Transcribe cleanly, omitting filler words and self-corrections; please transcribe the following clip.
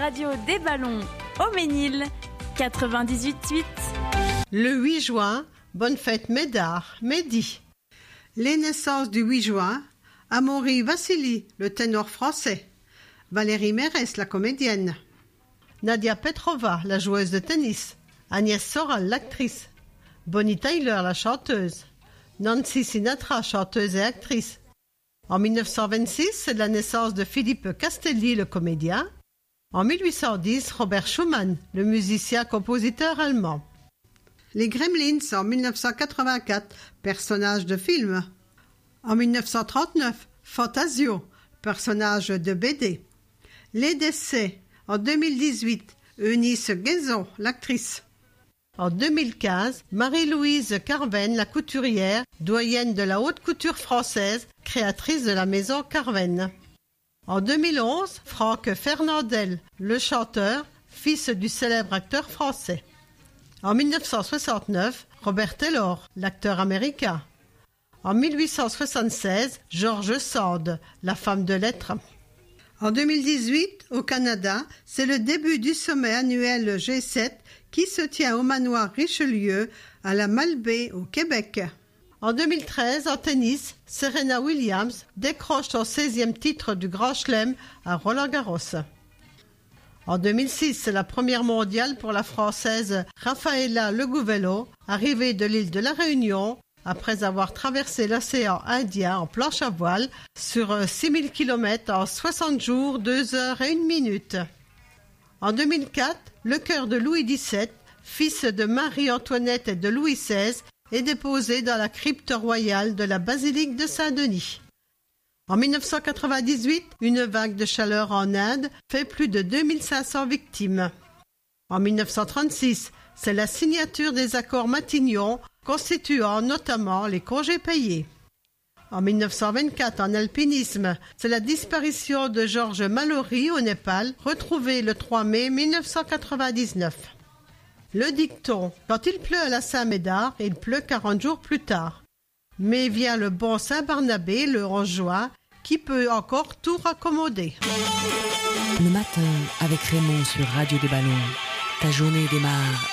radio des ballons au Ménil, 98.8. Le 8 juin, bonne fête Médard, Mehdi. Les naissances du 8 juin, Amaury Vassili, le ténor français. Valérie Mérès, la comédienne. Nadia Petrova, la joueuse de tennis. Agnès Soral, l'actrice. Bonnie Tyler, la chanteuse. Nancy Sinatra, chanteuse et actrice. En 1926, c'est la naissance de Philippe Castelli, le comédien. En 1810, Robert Schumann, le musicien-compositeur allemand. Les Gremlins, en 1984, personnage de film. En 1939, Fantasio, personnage de BD. Les décès, en 2018, Eunice Guézon, l'actrice. En 2015, Marie-Louise Carven, la couturière, doyenne de la haute couture française, créatrice de la maison Carven. En 2011, Franck Fernandel, le chanteur, fils du célèbre acteur français. En 1969, Robert Taylor, l'acteur américain. En 1876, George Sand, la femme de lettres. En 2018, au Canada, c'est le début du sommet annuel G7 qui se tient au manoir Richelieu à la Malbaie au Québec. En 2013, en tennis, Serena Williams décroche son 16e titre du Grand Chelem à Roland-Garros. En 2006, c'est la première mondiale pour la Française Rafaela Legouvello, arrivée de l'île de la Réunion, après avoir traversé l'océan Indien en planche à voile sur 6000 km en 60 jours, 2 heures et 1 minute. En 2004, le cœur de Louis XVII, fils de Marie-Antoinette et de Louis XVI, est déposé dans la crypte royale de la basilique de Saint-Denis. En 1998, une vague de chaleur en Inde fait plus de 2500 victimes. En 1936, c'est la signature des accords Matignon, constituant notamment les congés payés. En 1924, en alpinisme, c'est la disparition de Georges Mallory au Népal, retrouvé le 3 mai 1999. Le dicton « Quand il pleut à la Saint-Médard, il pleut 40 jours plus tard ». Mais vient le bon Saint-Barnabé le 11 juin, qui peut encore tout raccommoder. Le matin, avec Raymond sur Radio des Ballons, ta journée démarre